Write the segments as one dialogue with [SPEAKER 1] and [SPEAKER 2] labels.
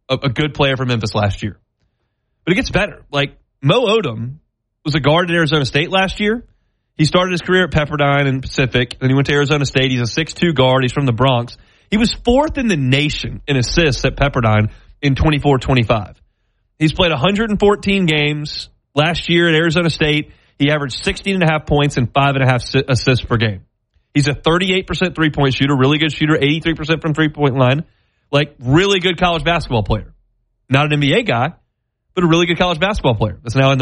[SPEAKER 1] a good player for Memphis last year. But it gets better. Like, Mo Odom was a guard at Arizona State last year. He started his career at Pepperdine and Pacific. Then he went to Arizona State. He's a 6'2 guard. He's from the Bronx. He was 4th in the nation in assists at Pepperdine in 24-25. He's played 114 games. Last year at Arizona State, he averaged 16.5 points and 5.5 assists per game. He's a 38% three-point shooter, really good shooter, 83% from three-point line. Like, really good college basketball player. Not an NBA guy, but a really good college basketball player that's now in the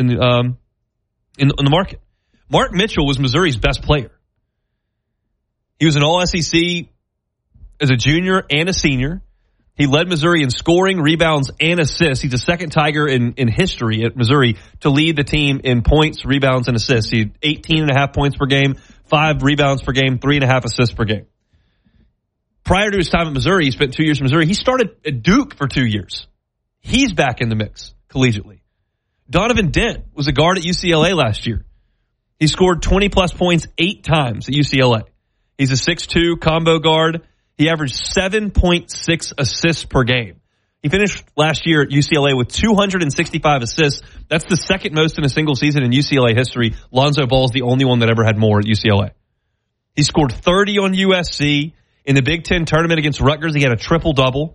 [SPEAKER 1] market. Mark Mitchell was Missouri's best player. He was an All-SEC as a junior and a senior. He led Missouri in scoring, rebounds, and assists. He's the second Tiger in history at Missouri to lead the team in points, rebounds, and assists. He had 18.5 points per game, 5 rebounds per game, 3.5 assists per game. Prior to his time at Missouri, he spent 2 years in Missouri. He started at Duke for 2 years. He's back in the mix collegiately. Donovan Dent was a guard at UCLA last year. He scored 20-plus points 8 times at UCLA. He's a 6'2 combo guard. He averaged 7.6 assists per game. He finished last year at UCLA with 265 assists. That's the second most in a single season in UCLA history. Lonzo Ball's the only one that ever had more at UCLA. He scored 30 on USC. In the Big Ten tournament against Rutgers, he had a triple-double.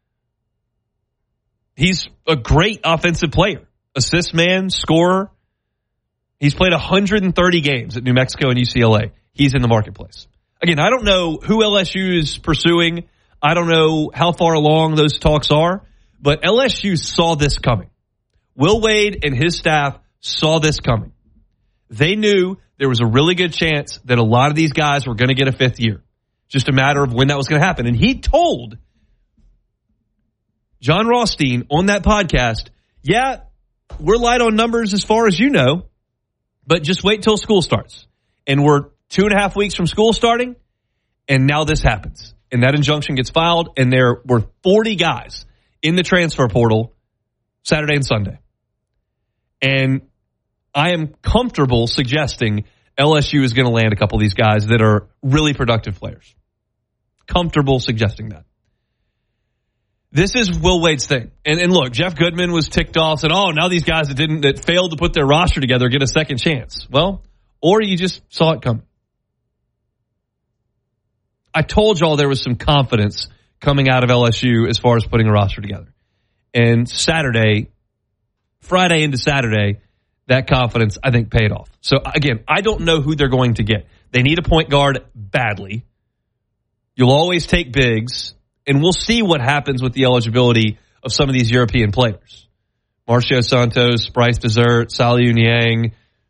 [SPEAKER 1] He's a great offensive player. Assist man, scorer. He's played 130 games at New Mexico and UCLA. He's in the marketplace. Again, I don't know who LSU is pursuing. I don't know how far along those talks are, but LSU saw this coming. Will Wade and his staff saw this coming. They knew there was a really good chance that a lot of these guys were going to get a 5th year. Just a matter of when that was going to happen. And he told John Rothstein on that podcast, yeah, we're light on numbers as far as you know, but just wait till school starts. And we're 2.5 weeks from school starting, and now this happens. And that injunction gets filed, and there were 40 guys in the transfer portal Saturday and Sunday. And I am comfortable suggesting LSU is going to land a couple of these guys that are really productive players. Comfortable suggesting that. This is Will Wade's thing. And look, Jeff Goodman was ticked off, said, oh, now these guys that failed to put their roster together get a second chance. Well, or you just saw it coming. I told y'all there was some confidence coming out of LSU as far as putting a roster together. And Friday into Saturday, that confidence, I think, paid off. So, again, I don't know who they're going to get. They need a point guard badly. You'll always take bigs, and we'll see what happens with the eligibility of some of these European players. Marcio Santos, Bryce Dessert, Saliu Niang.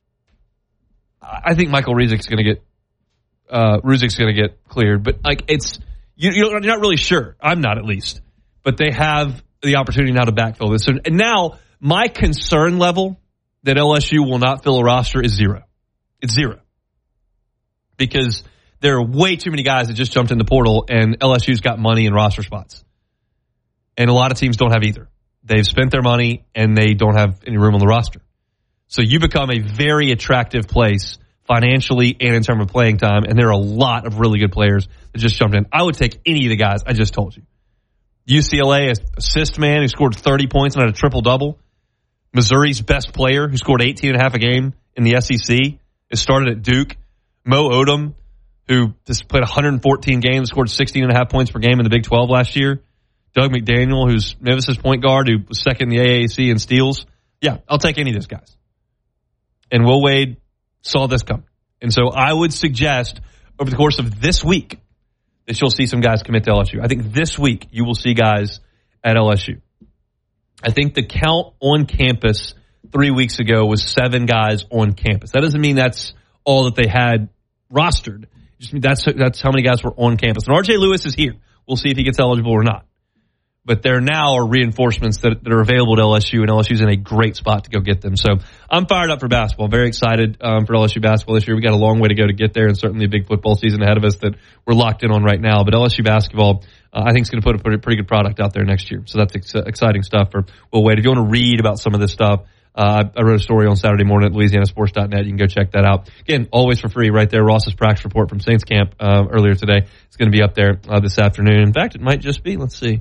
[SPEAKER 1] I think Michael Ruzic's going to get cleared, but like you're not really sure. I'm not, at least, but they have the opportunity now to backfill this. And now my concern level that LSU will not fill a roster is 0. It's 0 because there are way too many guys that just jumped in the portal, and LSU's got money and roster spots, and a lot of teams don't have either. They've spent their money and they don't have any room on the roster. So you become a very attractive place financially and in terms of playing time, and there are a lot of really good players that just jumped in. I would take any of the guys I just told you. UCLA, assist man who scored 30 points and had a triple-double. Missouri's best player who scored 18.5 a game in the SEC. It started at Duke. Mo Odom, who just played 114 games, scored 16.5 points per game in the Big 12 last year. Doug McDaniel, who's Memphis' point guard, who was second in the AAC in steals. Yeah, I'll take any of those guys. And Will Wade saw this come. And so I would suggest over the course of this week that you'll see some guys commit to LSU. I think this week you will see guys at LSU. I think the count on campus 3 weeks ago was 7 guys on campus. That doesn't mean that's all that they had rostered. It just means that's how many guys were on campus. And RJ Lewis is here. We'll see if he gets eligible or not. But there now are reinforcements that are available to LSU, and LSU's in a great spot to go get them. So I'm fired up for basketball. Very excited for LSU basketball this year. We got a long way to go to get there, and certainly a big football season ahead of us that we're locked in on right now. But LSU basketball, I think, is going to put a pretty good product out there next year. So that's exciting stuff for Will Wade. If you want to read about some of this stuff, I wrote a story on Saturday morning at LouisianaSports.net. You can go check that out. Again, always for free right there. Ross's practice report from Saints Camp earlier today. It's going to be up there this afternoon. In fact, it might just be. Let's see.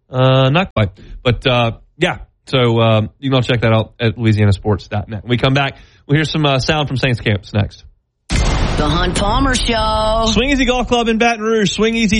[SPEAKER 1] Not quite. But, yeah. So you can all check that out at LouisianaSports.net. When we come back, we'll hear some sound from Saints Camps next.
[SPEAKER 2] The Hunt Palmer Show.
[SPEAKER 1] Swing Easy Golf Club in Baton Rouge.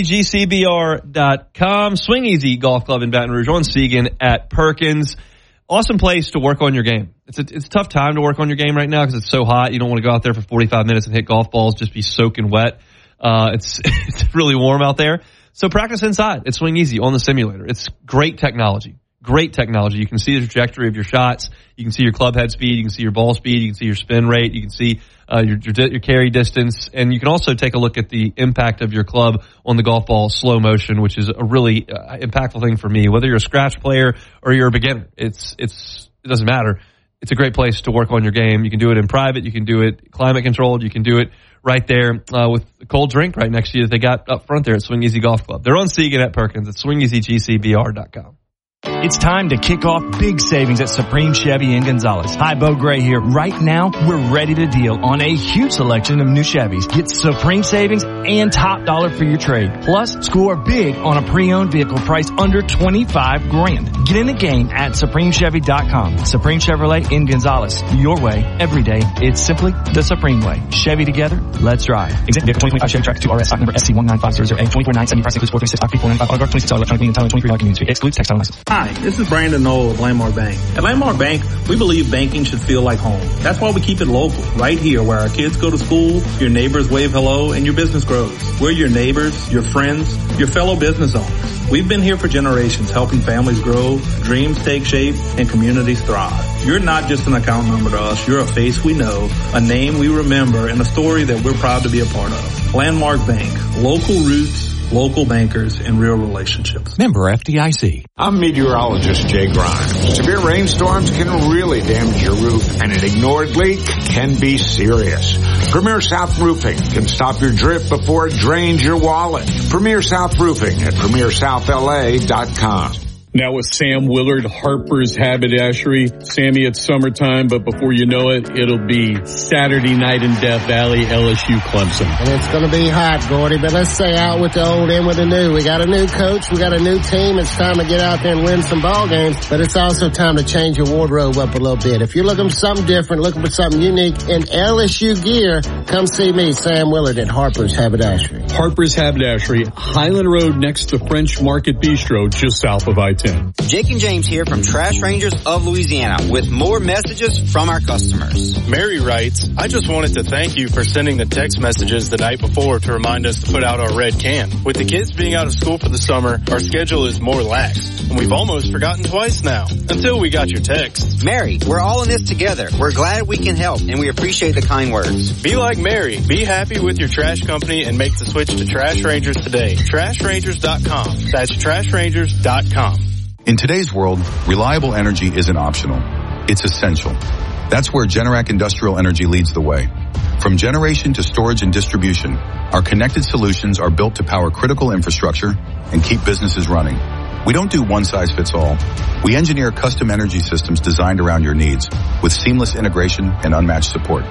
[SPEAKER 1] SwingEasyGCBR.com. Swing Easy Golf Club in Baton Rouge on Segan at Perkins. Awesome place to work on your game. It's a tough time to work on your game right now because it's so hot. You don't want to go out there for 45 minutes and hit golf balls, just be soaking wet. It's really warm out there. So practice inside. It's Swing Easy on the simulator. It's great technology. Great technology. You can see the trajectory of your shots. You can see your club head speed. You can see your ball speed. You can see your spin rate. You can see your carry distance. And you can also take a look at the impact of your club on the golf ball slow motion, which is a really impactful thing for me. Whether you're a scratch player or you're a beginner, it doesn't matter. It's a great place to work on your game. You can do it in private. You can do it climate controlled. You can do it right there with a cold drink right next to you that they got up front there at Swing Easy Golf Club. They're on Segan at Perkins at SwingEasyGCBR.com.
[SPEAKER 3] It's time to kick off big savings at Supreme Chevy in Gonzales. Hi, Bo Gray here. Right now, we're ready to deal on a huge selection of new Chevys. Get Supreme savings and top dollar for your trade. Plus, score big on a pre-owned vehicle priced under $25,000. Get in the game at SupremeChevy.com. Supreme Chevrolet in Gonzales. Your way, every day. It's simply the Supreme way. Chevy together. Let's ride. Exempt vehicle 2025 Chevy Tracker 2 RS stock number SC19500A 24,970 price includes 436 IP 495 autograph $26 electronic meeting $23 convenience fee. Excludes textile license.
[SPEAKER 4] Hi, this is Brandon Knoll of Landmark Bank. At Landmark Bank, we believe banking should feel like home. That's why we keep it local, right here where our kids go to school, your neighbors wave hello, and your business grows. We're your neighbors, your friends, your fellow business owners. We've been here for generations, helping families grow, dreams take shape, and communities thrive. You're not just an account number to us. You're a face we know, a name we remember, and a story that we're proud to be a part of. Landmark Bank, local roots, local bankers, and real relationships.
[SPEAKER 5] Member FDIC.
[SPEAKER 6] I'm meteorologist Jay Grimes. Severe rainstorms can really damage your roof, and an ignored leak can be serious. Premier South Roofing can stop your drip before it drains your wallet. Premier South Roofing at PremierSouthLA.com.
[SPEAKER 7] Now with Sam Willard, Harper's Haberdashery. Sammy, it's summertime, but before you know it, it'll be Saturday night in Death Valley, LSU Clemson.
[SPEAKER 8] And it's going to be hot, Gordy, but let's say out with the old, in with the new. We got a new coach. We got a new team. It's time to get out there and win some ball games, but it's also time to change your wardrobe up a little bit. If you're looking for something different, looking for something unique in LSU gear, come see me, Sam Willard at Harper's Haberdashery.
[SPEAKER 7] Harper's Haberdashery, Highland Road next to French Market Bistro, just south of I-10.
[SPEAKER 9] Jake and James here from Trash Rangers of Louisiana with more messages from our customers.
[SPEAKER 10] Mary writes, I just wanted to thank you for sending the text messages the night before to remind us to put out our red can. With the kids being out of school for the summer, our schedule is more lax, and we've almost forgotten twice now, until we got your text.
[SPEAKER 9] Mary, we're all in this together. We're glad we can help, and we appreciate the kind words.
[SPEAKER 10] Be like Mary. Be happy with your trash company and make the switch to Trash Rangers today. TrashRangers.com. That's TrashRangers.com.
[SPEAKER 5] In today's world, reliable energy isn't optional. It's essential. That's where Generac Industrial Energy leads the way. From generation to storage and distribution, our connected solutions are built to power critical infrastructure and keep businesses running. We don't do one size fits all. We engineer custom energy systems designed around your needs with seamless integration and unmatched support.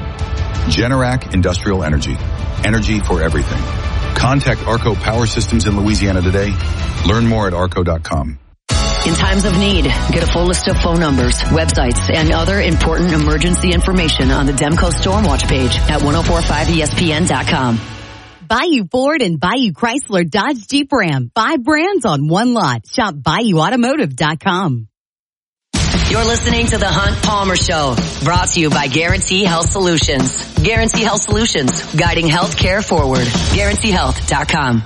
[SPEAKER 5] Generac Industrial Energy. Energy for everything. Contact Arco Power Systems in Louisiana today. Learn more at arco.com.
[SPEAKER 2] In times of need, get a full list of phone numbers, websites, and other important emergency information on the Demco Stormwatch page at 1045ESPN.com.
[SPEAKER 11] Bayou Ford and Bayou Chrysler Dodge Jeep Ram. 5 brands on one lot. Shop BayouAutomotive.com.
[SPEAKER 2] You're listening to the Hunt Palmer Show, brought to you by Guarantee Health Solutions. Guarantee Health Solutions, guiding healthcare forward. GuaranteeHealth.com.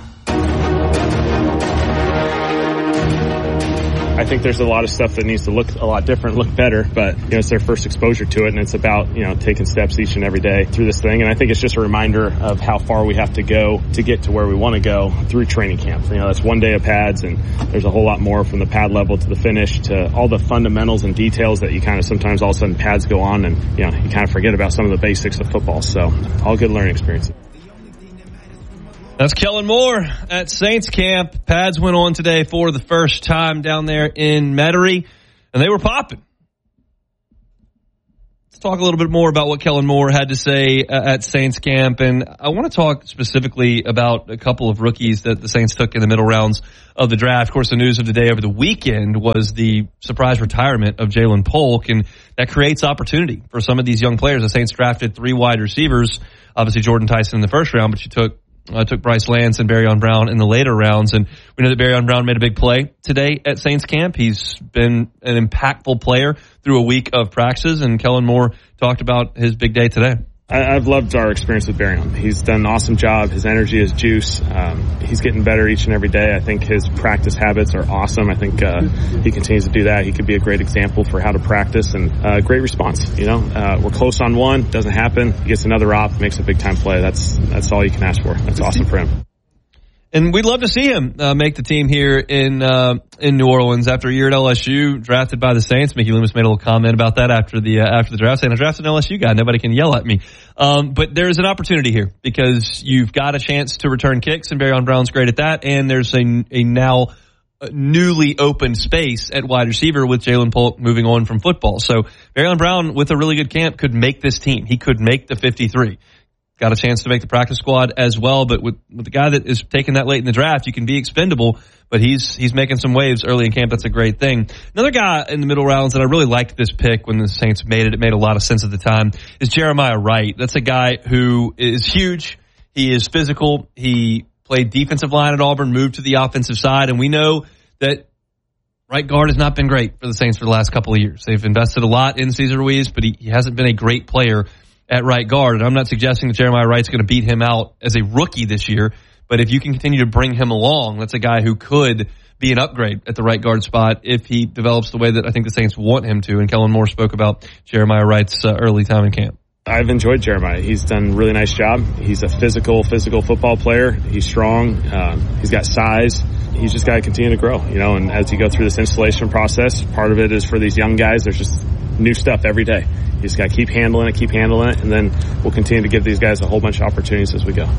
[SPEAKER 12] I think there's a lot of stuff that needs to look a lot different, look better, but it's their first exposure to it, and it's about taking steps each and every day through this thing. And I think it's just a reminder of how far we have to go to get to where we want to go through training camp. That's one day of pads, and there's a whole lot more from the pad level to the finish to all the fundamentals and details that you kind of sometimes all of a sudden pads go on, and you kind of forget about some of the basics of football. So all good learning experiences.
[SPEAKER 1] That's Kellen Moore at Saints Camp. Pads went on today for the first time down there in Metairie, and they were popping. Let's talk a little bit more about what Kellen Moore had to say at Saints camp. And I want to talk specifically about a couple of rookies that the Saints took in the middle rounds of the draft. Of course, the news of the day over the weekend was the surprise retirement of Jalen Polk, and that creates opportunity for some of these young players. The Saints drafted 3 wide receivers, obviously Jordan Tyson in the first round, but you took Bryce Lance and Barryon Brown in the later rounds. And we know that Barryon Brown made a big play today at Saints camp. He's been an impactful player through a week of practices, and Kellen Moore talked about his big day today.
[SPEAKER 12] I've loved our experience with Barryon. He's done an awesome job. His energy, his juice. He's getting better each and every day. I think his practice habits are awesome. I think he continues to do that. He could be a great example for how to practice, and great response. We're close on one. Doesn't happen. He gets another op, makes a big time play. That's all you can ask for. That's awesome for him.
[SPEAKER 1] And we'd love to see him make the team here in New Orleans after a year at LSU, drafted by the Saints. Mickey Loomis made a little comment about that after the draft, saying, I drafted an LSU guy. Nobody can yell at me. But there's an opportunity here because you've got a chance to return kicks, and Barryon Brown's great at that. And there's a now newly opened space at wide receiver with Jalen Polk moving on from football. So Barryon Brown, with a really good camp, could make this team. He could make the 53. Got a chance to make the practice squad as well, but with the guy that is taking that late in the draft, you can be expendable, but he's making some waves early in camp. That's a great thing. Another guy in the middle rounds that I really liked this pick when the Saints made it made a lot of sense at the time, is Jeremiah Wright. That's a guy who is huge. He is physical. He played defensive line at Auburn, moved to the offensive side, and we know that right guard has not been great for the Saints for the last couple of years. They've invested a lot in Cesar Ruiz, but he hasn't been a great player at right guard. And I'm not suggesting that Jeremiah Wright's going to beat him out as a rookie this year, but if you can continue to bring him along, that's a guy who could be an upgrade at the right guard spot if he develops the way that I think the Saints want him to. And Kellen Moore spoke about Jeremiah Wright's early time in camp.
[SPEAKER 12] I've enjoyed Jeremiah. He's done a really nice job. He's a physical football player. He's strong. He's got size. He's just got to continue to grow, and as you go through this installation process, part of it is for these young guys, there's just new stuff every day. You just got to keep handling it, and then we'll continue to give these guys a whole bunch of opportunities as we go.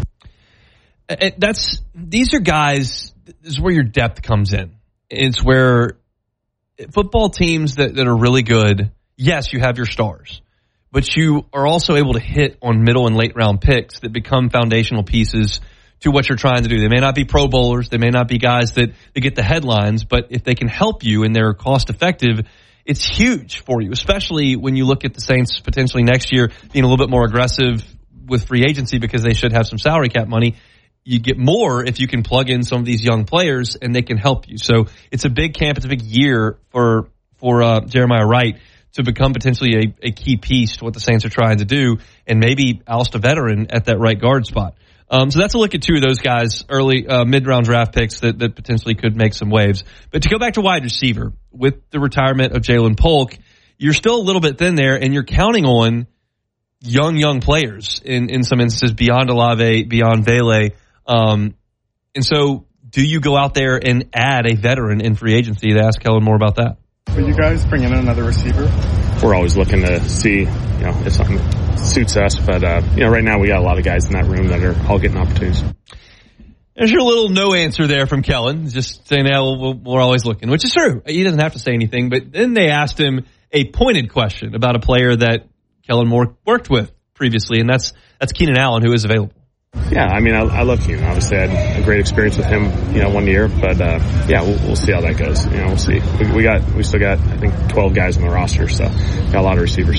[SPEAKER 1] These are guys, this is where your depth comes in. It's where football teams that are really good, yes, you have your stars, but you are also able to hit on middle and late round picks that become foundational pieces to what you're trying to do. They may not be Pro Bowlers. They may not be guys that get the headlines, but if they can help you and they're cost effective, it's huge for you, especially when you look at the Saints potentially next year being a little bit more aggressive with free agency because they should have some salary cap money. You get more if you can plug in some of these young players and they can help you. So it's a big camp. It's a big year for Jeremiah Wright to become potentially a key piece to what the Saints are trying to do, and maybe oust a veteran at that right guard spot. So that's a look at 2 of those guys, early mid-round draft picks that potentially could make some waves. But to go back to wide receiver, with the retirement of Jalen Polk, you're still a little bit thin there, and you're counting on young players in some instances beyond Olave, beyond Vele. And so do you go out there and add a veteran in free agency? To ask Kellen more about that.
[SPEAKER 13] Will you guys bring in another receiver?
[SPEAKER 12] We're always looking to see, if something suits us. But, right now we got a lot of guys in that room that are all getting opportunities.
[SPEAKER 1] There's your little no answer there from Kellen, just saying, we're always looking, which is true. He doesn't have to say anything. But then they asked him a pointed question about a player that Kellen Moore worked with previously, and that's Keenan Allen, who is available.
[SPEAKER 12] Yeah, I love Keenan. Obviously, I had a great experience with him, 1 year. But we'll see how that goes. We'll see. We still got I think 12 guys on the roster, so got a lot of receivers.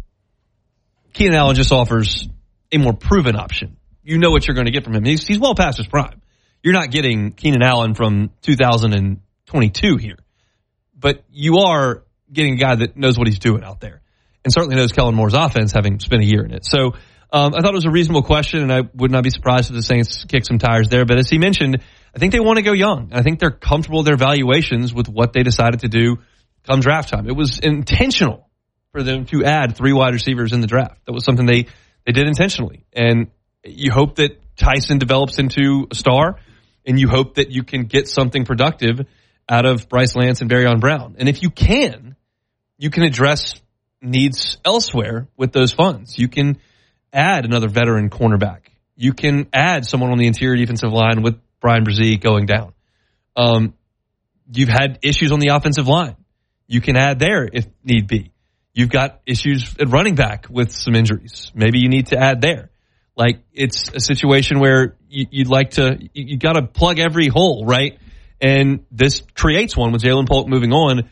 [SPEAKER 1] Keenan Allen just offers a more proven option. You know what you're going to get from him. He's well past his prime. You're not getting Keenan Allen from 2022 here, but you are getting a guy that knows what he's doing out there, and certainly knows Kellen Moore's offense, having spent a year in it. So. I thought it was a reasonable question, and I would not be surprised if the Saints kick some tires there. But as he mentioned, I think they want to go young. I think they're comfortable with their valuations with what they decided to do come draft time. It was intentional for them to add 3 wide receivers in the draft. That was something they did intentionally. And you hope that Tyson develops into a star, and you hope that you can get something productive out of Bryce Lance and Barryon Brown. And if you can address needs elsewhere with those funds. You can add another veteran cornerback. You can add someone on the interior defensive line with Brian Brzee going down. You've had issues on the offensive line. You can add there if need be. You've got issues at running back with some injuries. Maybe you need to add there. Like, it's a situation where you got to plug every hole, right? And this creates one with Jalen Polk moving on.